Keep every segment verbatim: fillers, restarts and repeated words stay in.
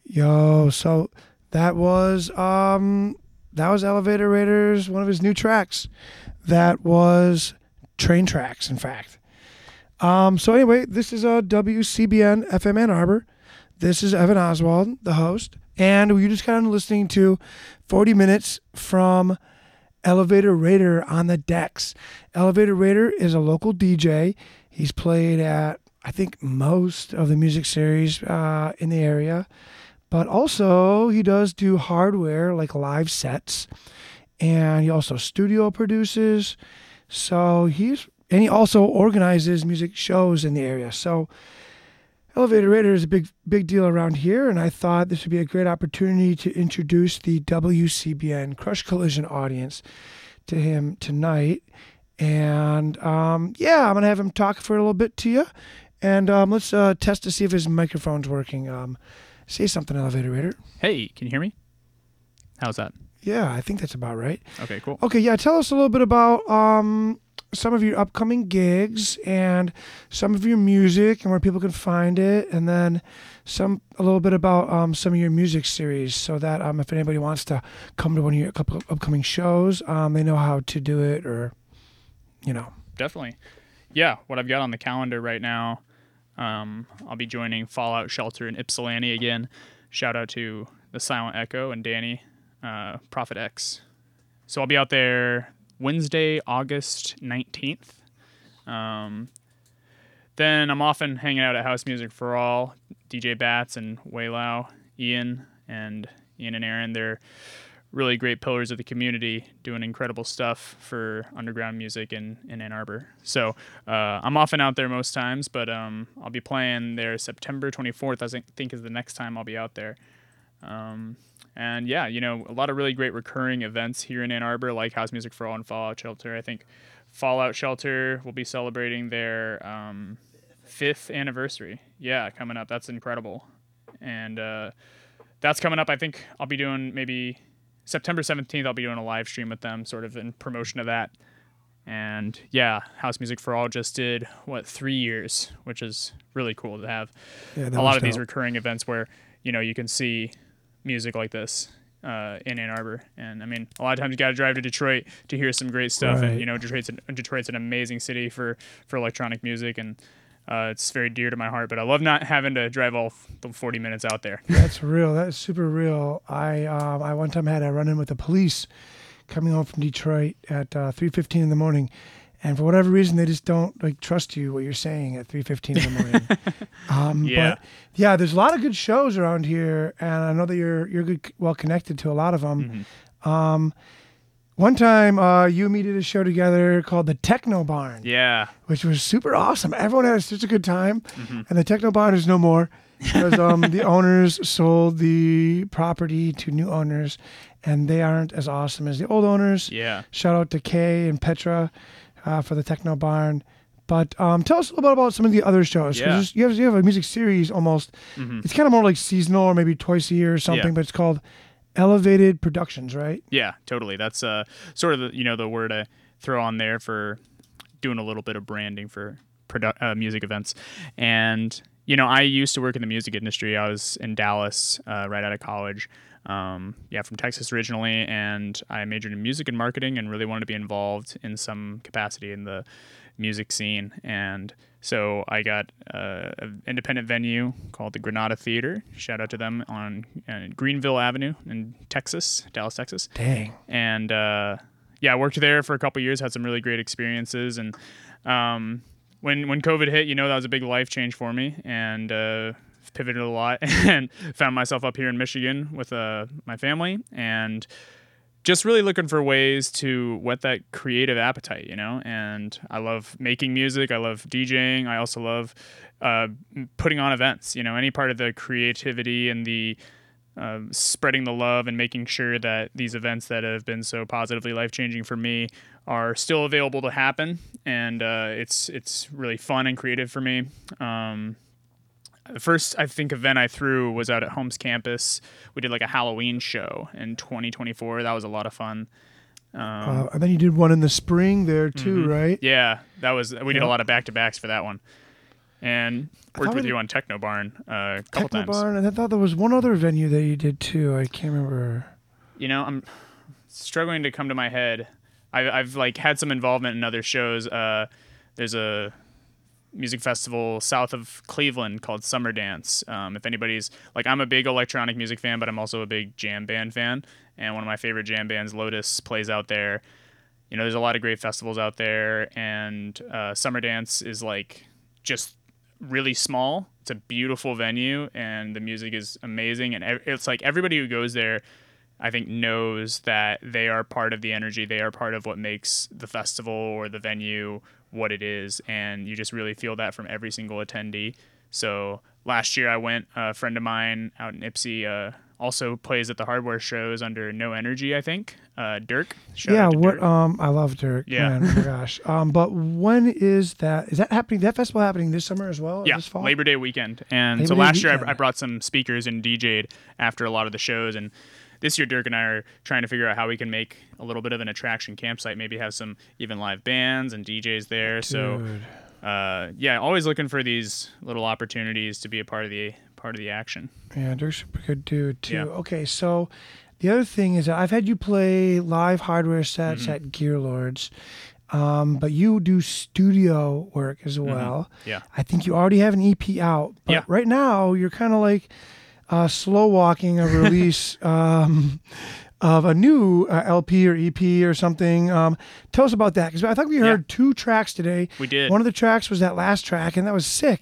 Yo, so that was um that was Elevator Raiders, one of his new tracks. That was Train Tracks, in fact. Um, so anyway, this is a W C B N F M Ann Arbor. This is Evan Oswald, the host, and we just kind of listening to forty minutes from Elevator Raider on the decks. Elevator Raider is a local D J. He's played at, I think, most of the music series uh, in the area. But also, he does do hardware, like live sets. And he also studio produces. So he's, and he also organizes music shows in the area. So Elevator Raider is a big, big deal around here. And I thought this would be a great opportunity to introduce the W C B N Crush Collision audience to him tonight. And um, yeah, I'm going to have him talk for a little bit to you. And um, let's uh, test to see if his microphone's working. Um, Say something, Elevator Raider. Hey, can you hear me? How's that? Yeah, I think that's about right. Okay, cool. Okay, yeah, tell us a little bit about um, some of your upcoming gigs and some of your music and where people can find it, and then some a little bit about um, some of your music series, so that um, if anybody wants to come to one of your couple of upcoming shows, um, they know how to do it, or you know. Definitely. Yeah, what I've got on the calendar right now. Um, I'll be joining Fallout Shelter in Ypsilanti again. Shout out to the Silent Echo and Danny, uh, Prophet X. So I'll be out there Wednesday, August nineteenth. Um, then I'm often hanging out at House Music for All. D J Bats and Waylau, Ian, and Ian and Aaron, they're really great pillars of the community doing incredible stuff for underground music in, in Ann Arbor. So uh, I'm often out there most times, but um, I'll be playing there September twenty-fourth, I think is the next time I'll be out there. Um, and yeah, you know, a lot of really great recurring events here in Ann Arbor, like House Music for All and Fallout Shelter. I think Fallout Shelter will be celebrating their um, fifth anniversary. Yeah, coming up. That's incredible. And uh, that's coming up. I think I'll be doing maybe September seventeenth, I'll be doing a live stream with them, sort of in promotion of that. And yeah, House Music for All just did, what, three years, which is really cool to have Yeah, a lot of dope. These recurring events where, you know, you can see music like this uh, in Ann Arbor. And I mean, a lot of times you got to drive to Detroit to hear some great stuff. Right. And, you know, Detroit's an, Detroit's an amazing city for, for electronic music. And Uh, it's very dear to my heart, but I love not having to drive all the forty minutes out there. That's real. That's super real. I um, I one time had a run-in with the police coming home from Detroit at uh, three fifteen in the morning, and for whatever reason, they just don't like trust you what you're saying at three fifteen in the morning. um, yeah, but yeah, there's a lot of good shows around here, and I know that you're you're good, well connected to a lot of them. Mm-hmm. Um, One time, uh, you and me did a show together called the Techno Barn. Yeah. Which was super awesome. Everyone had such a good time. Mm-hmm. And the Techno Barn is no more because um, the owners sold the property to new owners, and they aren't as awesome as the old owners. Yeah. Shout out to Kay and Petra uh, for the Techno Barn. But um, tell us a little bit about some of the other shows. Yeah. Cause you have, you have a music series almost. Mm-hmm. It's kind of more like seasonal or maybe twice a year or something, Yeah. but it's called Elevated Productions, right? Yeah, totally. That's uh, sort of the, you know, the word I throw on there for doing a little bit of branding for produ- uh, music events. And, you know, I used to work in the music industry. I was in Dallas uh, right out of college. Um, yeah, from Texas originally. And I majored in music and marketing and really wanted to be involved in some capacity in the music scene. And so I got uh, an independent venue called the Granada Theater. Shout out to them on uh, Greenville Avenue in Texas, Dallas, Texas. Dang. And uh, yeah, I worked there for a couple of years, had some really great experiences. And um, when when COVID hit, you know, that was a big life change for me, and uh, pivoted a lot and found myself up here in Michigan with uh, my family, and just really looking for ways to whet that creative appetite, you know. And I love making music. I love DJing. I also love uh, putting on events, you know, any part of the creativity and the uh, spreading the love and making sure that these events that have been so positively life-changing for me are still available to happen. And uh, it's it's really fun and creative for me. Um, The first, I think, event I threw was out at Holmes campus. We did like a Halloween show in twenty twenty-four. That was a lot of fun. Um, Uh, and then you did one in the spring there too, mm-hmm. right? Yeah, that was. We did Yep. a lot of back to backs for that one. and I worked thought with we you on Techno Barn uh, a couple Techno times. Barn, and I thought there was one other venue that you did too. I can't remember. You know, I'm struggling to come to my head. I've, I've like had some involvement in other shows. Uh, there's a music festival south of Cleveland called Summer Dance. Um, if anybody's like, I'm a big electronic music fan, but I'm also a big jam band fan. And one of my favorite jam bands, Lotus, plays out there. You know, there's a lot of great festivals out there, and uh, Summer Dance is like just really small. It's a beautiful venue, and the music is amazing. And ev- it's like everybody who goes there, I think, knows that they are part of the energy. They are part of what makes the festival or the venue what it is. And you just really feel that from every single attendee. So last year I went, a friend of mine out in Ypsi uh, also plays at the hardware shows under No Energy, I think. Uh, Dirk. Shout yeah, out to what? Dirk. Um, I love Dirk. Yeah. Man, oh my gosh. Um, but when is that? Is that happening? That festival happening this summer as well? Or Yeah, this fall? Labor Day weekend. And Labor so Day last year weekend. I, I brought some speakers and D J'd after a lot of the shows. And this year Dirk and I are trying to figure out how we can make a little bit of an attraction campsite, maybe have some even live bands and D Js there. So Dude. uh, yeah, always looking for these little opportunities to be a part of the part of the action. Yeah, Dirk's a pretty good dude too. Yeah. Okay, so the other thing is that I've had you play live hardware sets Mm-hmm. at Gearlords, um, but you do studio work as well. Yeah. I think you already have an E P out, but Yeah. right now you're kind of like uh, slow walking a release um, of a new uh, L P or E P or something. Um, tell us about that, because I think we heard two tracks today. We did. One of the tracks was that last track, and that was sick.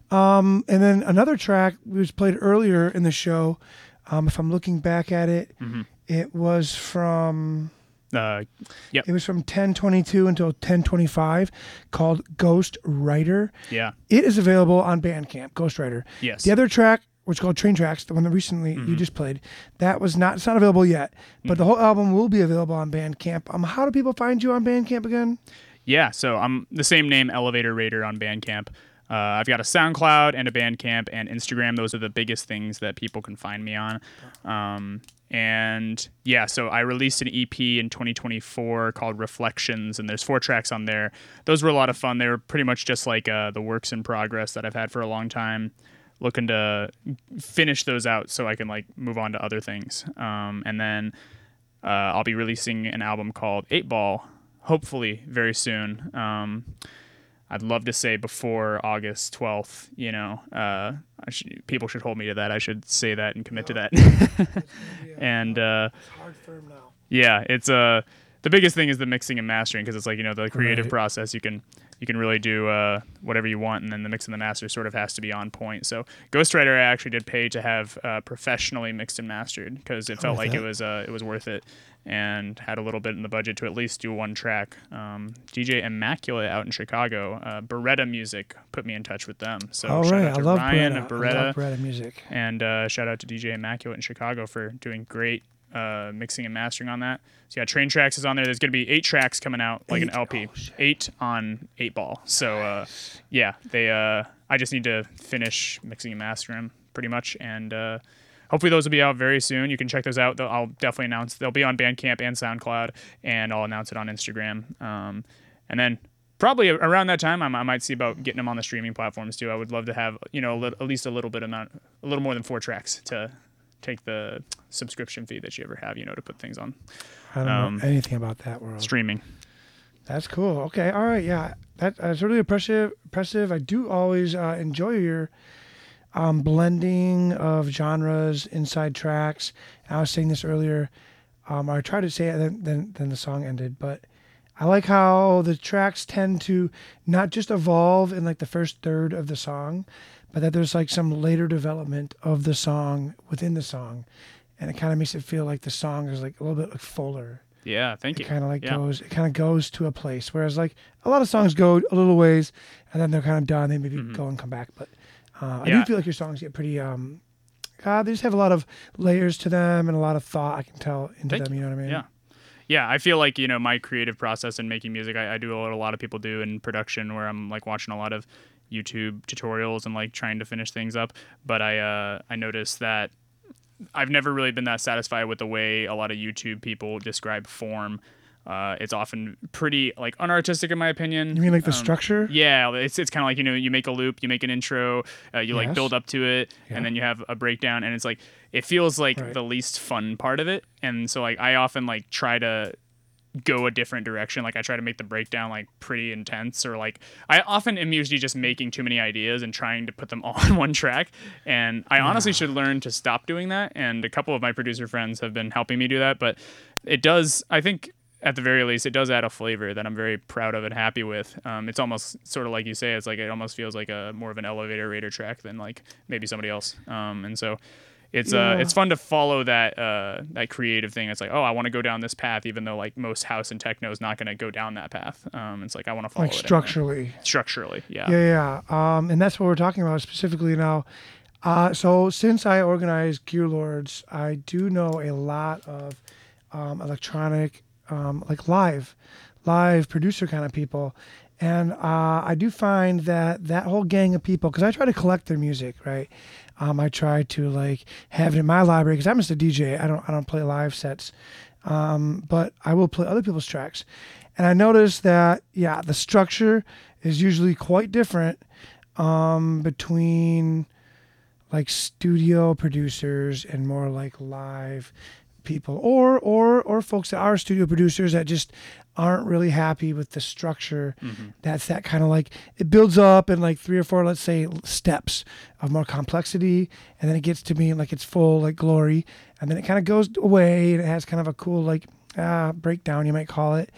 Um, and then another track was played earlier in the show. Um, if I'm looking back at it, Mm-hmm. it was from Uh, yep. it was from ten twenty-two until ten twenty-five, called Ghost Rider. Yeah. It is available on Bandcamp, Ghost Rider. Yes. The other track, which is called Train Tracks, the one that recently Mm-hmm. you just played, that was not, it's not available yet, but the whole album will be available on Bandcamp. Um, how do people find you on Bandcamp again? Yeah, so I'm the same name, Elevator Raider, on Bandcamp. Uh, I've got a SoundCloud and a Bandcamp and Instagram. Those are the biggest things that people can find me on. Um, and yeah, so I released an E P in twenty twenty-four called Reflections, and there's four tracks on there. Those were a lot of fun. They were pretty much just like uh, the works in progress that I've had for a long time. Looking to finish those out so I can like move on to other things. Um, and then uh, I'll be releasing an album called Eight Ball, hopefully very soon. Um, I'd love to say before August twelfth, you know, uh, I should, people should hold me to that. I should say that and commit to that. and uh, It's hard firm now. yeah, it's uh, the biggest thing is the mixing and mastering, because it's like, you know, the creative Right. process. You can you can really do uh, whatever you want, and then the mix and the master sort of has to be on point. So Ghost Rider, I actually did pay to have uh, professionally mixed and mastered, because it felt like like that. it was uh, it was worth it, and had a little bit in the budget to at least do one track. Um, D J Immaculate out in Chicago, uh, Beretta Music, put me in touch with them. So All shout right, out I to love Ryan Beretta. of Beretta, I love Beretta music. and uh, shout out to D J Immaculate in Chicago for doing great uh, mixing and mastering on that. So yeah, Train Tracks is on there. There's going to be eight tracks coming out, like an Eight? L P. Oh, shit. Eight on Eight Ball. So uh, yeah, they. Uh, I just need to finish mixing and mastering them pretty much, and uh, hopefully those will be out very soon. You can check those out. They'll- I'll definitely announce. They'll be on Bandcamp and SoundCloud, and I'll announce it on Instagram. Um, and then probably around that time, I, I might see about getting them on the streaming platforms too. I would love to have, you know, a lit- at least a little bit amount, a little more than four tracks to take the subscription fee that you ever have, you know, to put things on I don't Um, know anything about that world. streaming. That's cool. Okay. All right. Yeah. That, that's really impressive. Impressive. I do always uh, enjoy your um, blending of genres, inside tracks. And I was saying this earlier. Um, I tried to say it, then, then then the song ended, but I like how the tracks tend to not just evolve in like the first third of the song, but that there's like some later development of the song within the song, and it kind of makes it feel like the song is like a little bit like fuller. Yeah, thank It you. kind of like Yeah. goes, it kind of goes to a place. Whereas like a lot of songs go a little ways and then they're kind of done. They maybe Mhm. go and come back. But uh, I Yeah. do feel like your songs get pretty, um, uh, they just have a lot of layers to them and a lot of thought I can tell into Thank them. You know what I mean? Yeah. Yeah, I feel like, you know, my creative process in making music, I, I do what a lot of people do in production, where I'm like watching a lot of YouTube tutorials and like trying to finish things up. But I uh, I noticed that I've never really been that satisfied with the way a lot of YouTube people describe form. Uh, it's often pretty like unartistic in my opinion. You mean like the Um, structure? Yeah, it's it's kind of like, you know, you make a loop, you make an intro, uh, you like Yes. build up to it, Yeah. and then you have a breakdown, and it's like it feels like Right. the least fun part of it, and so like I often like try to go a different direction. Like I try to make the breakdown like pretty intense, or like I often am usually just making too many ideas and trying to put them all on one track. And I honestly Yeah. should learn to stop doing that. And a couple of my producer friends have been helping me do that, but it does, I think at the very least, it does add a flavor that I'm very proud of and happy with. Um, it's almost sort of like you say, it's like, it almost feels like a more of an elevator Raider track than like maybe somebody else. Um, and so It's Yeah. uh it's fun to follow that uh that creative thing. It's like, oh, I want to go down this path, even though like most house and techno is not going to go down that path. Um, it's like I want to follow Like it anyway. structurally. Structurally, yeah. Yeah, yeah. Um, and that's what we're talking about specifically now. Uh, so since I organize Gear Lords, I do know a lot of um, electronic, um, like live, live producer kind of people. And uh, I do find that that whole gang of people, because I try to collect their music, right? Um, I try to like have it in my library because I'm just a D J. I don't I don't play live sets, um, but I will play other people's tracks. And I noticed that yeah, the structure is usually quite different um, between like studio producers and more like live people, or or or folks that are studio producers that just aren't really happy with the structure. Mm-hmm. That's that kind of like it builds up in like three or four, let's say, steps of more complexity, and then it gets to being like its full like glory, and then it kind of goes away and it has kind of a cool like uh, breakdown, you might call it,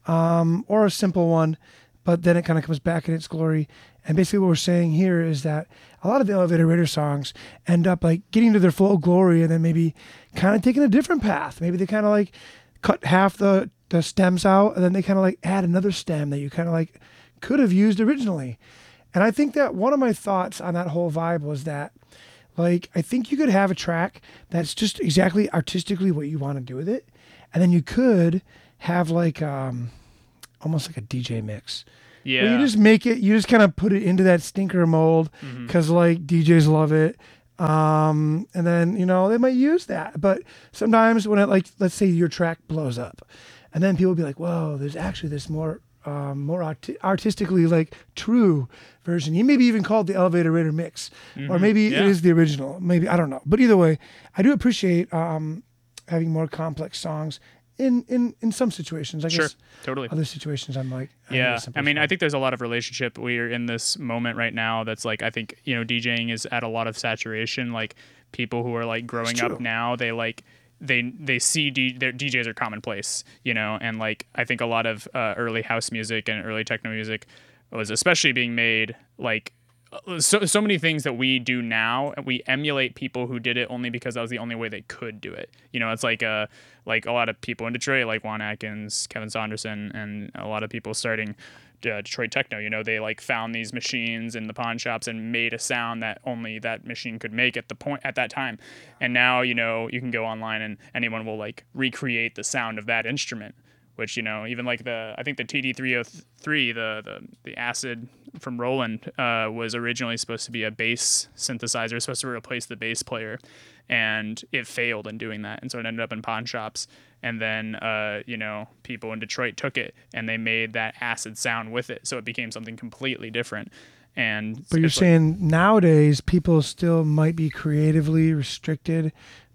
um, or a simple one, but then it kind of comes back in its glory. And basically what we're saying here is that a lot of the Elevator Raider songs end up like getting to their full glory and then maybe kind of taking a different path. Maybe they kind of like cut half the, the stems out and then they kind of like add another stem that you kind of like could have used originally. And I think that one of my thoughts on that whole vibe was that like, I think you could have a track that's just exactly artistically what you want to do with it. And then you could have like, um, almost like a D J mix. Yeah. Where you just make it, you just kind of put it into that stinker mold because Mm-hmm. like D Js love it. Um, and then, you know, they might use that. But sometimes when it like, let's say your track blows up and then people will be like, whoa, there's actually this more, um, more art- artistically like true version. You maybe even call it the Elevator Raider mix, Mm-hmm. or maybe Yeah. it is the original. Maybe, I don't know. But either way, I do appreciate, um, having more complex songs in, in, in some situations. I Sure. guess Totally. other situations I'm like, I need Yeah, a simple I mean, I song. think there's a lot of relationship. We're in this moment right now that's like, I think, you know, DJing is at a lot of saturation. Like people who are like growing true. up now, they like they they see D, their D Js are commonplace, you know, and like I think a lot of uh, early house music and early techno music was especially being made like so so many things that we do now, and we emulate people who did it only because that was the only way they could do it. You know, it's like uh like a lot of people in Detroit, like Juan Atkins, Kevin Saunderson, and a lot of people starting uh, Detroit techno. You know, they like found these machines in the pawn shops and made a sound that only that machine could make at the point at that time. And now, you know, you can go online and anyone will like recreate the sound of that instrument. Which, you know, even like the, I think the T D three oh three, the, the, the acid from Roland, uh, was originally supposed to be a bass synthesizer, supposed to replace the bass player. And it failed in doing that. And so it ended up in pawn shops. And then, uh, you know, people in Detroit took it and they made that acid sound with it. So it became something completely different. And But you're it's like- saying nowadays people still might be creatively restricted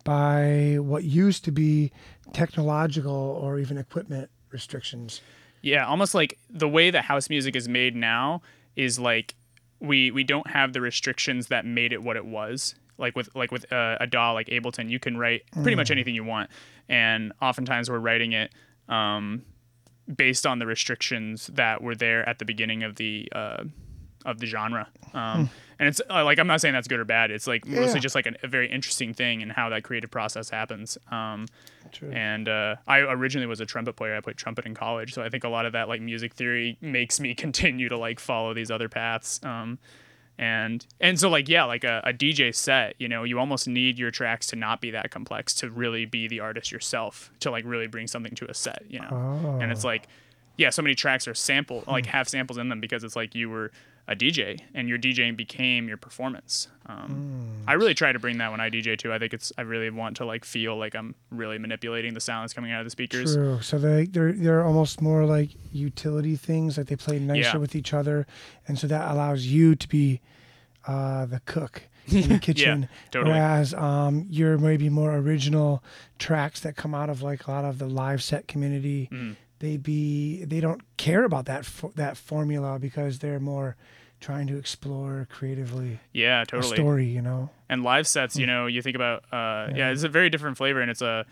by what used to be technological or even equipment restrictions. Yeah, almost like the way that house music is made now is like we we don't have the restrictions that made it what it was. Like with like with uh, a D A W like Ableton, you can write pretty much anything you want, and oftentimes we're writing it um, based on the restrictions that were there at the beginning of the uh, of the genre. Um, and it's uh, like I'm not saying that's good or bad. It's like mostly Yeah. just like a, a very interesting thing in how that creative process happens. Um, True. and uh, I originally was a trumpet player. I played trumpet in college, so I think a lot of that like music theory makes me continue to like follow these other paths. Um, and and so like yeah, like a, a D J set, you know, you almost need your tracks to not be that complex to really be the artist yourself, to like really bring something to a set, you know. Oh. And it's like, yeah, so many tracks are sample like have samples in them because it's like you were a D J, and your DJing became your performance. Um, mm. I really try to bring that when I D J too. I think it's I really want to like feel like I'm really manipulating the sound that's coming out of the speakers. True. So they they're they're almost more like utility things, like they play nicer yeah. with each other, and so that allows you to be uh, the cook in the kitchen. Yeah, totally. Whereas um, you're maybe more original tracks that come out of like a lot of the live set community. Mm. They be they don't care about that fo- that formula because they're more trying to explore creatively. Yeah, totally. A story, you know. And live sets, you know, you think about uh, yeah. yeah, it's a very different flavor, and it's a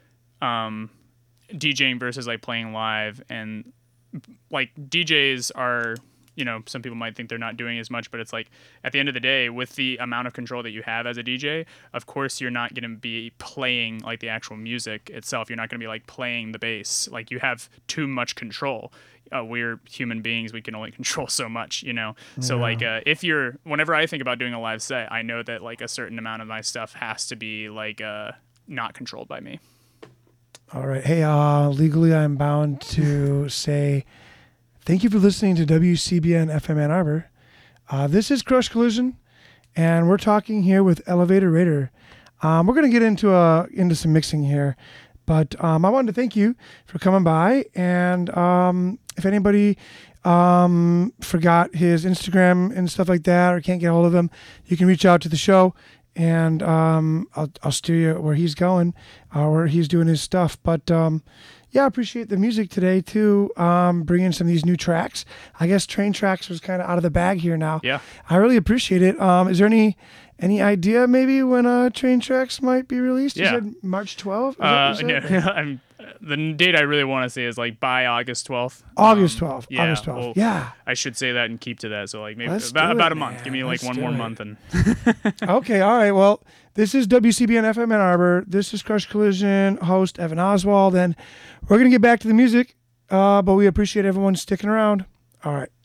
um, DJing versus like playing live, and like D Js are. You know, some people might think they're not doing as much, but it's like at the end of the day, with the amount of control that you have as a D J, of course, you're not going to be playing like the actual music itself. You're not going to be like playing the bass. Like you have too much control. Uh, we're human beings. We can only control so much, you know? So yeah. like uh, if you're, whenever I think about doing a live set, I know that like a certain amount of my stuff has to be like uh, not controlled by me. All right. Hey, uh, legally, I'm bound to say, thank you for listening to W C B N F M Ann Arbor. Uh, this is Crush Collision, and we're talking here with Elevator Raider. Um, we're going to get into uh, into some mixing here, but um, I wanted to thank you for coming by. And um, if anybody um, forgot his Instagram and stuff like that, or can't get a hold of him, you can reach out to the show, and um, I'll I'll steer you where he's going, uh, where he's doing his stuff. But um, yeah, I appreciate the music today too. Um, bringing some of these new tracks. I guess Train Tracks was kind of out of the bag here now. Yeah, I really appreciate it. Um, is there any any idea maybe when uh Train Tracks might be released? Yeah. You said March twelfth. Uh, no, I'm, the date I really want to say is like by August twelfth. August twelfth. Um, yeah, August twelfth. Well, yeah. I should say that and keep to that. So like maybe Let's about, it, about a man. month. Give me like Let's one do more it. month and. Okay. All right. Well, this is W C B N F M Ann Arbor. This is Crush Collision host Evan Oswald, and we're gonna get back to the music. Uh, but we appreciate everyone sticking around. All right.